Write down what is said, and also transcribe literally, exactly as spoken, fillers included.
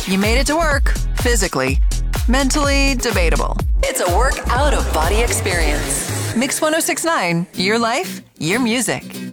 You made it to work, physically. Mentally, debatable. It's a work out of body experience. Mix one oh six point nine, your life, your music.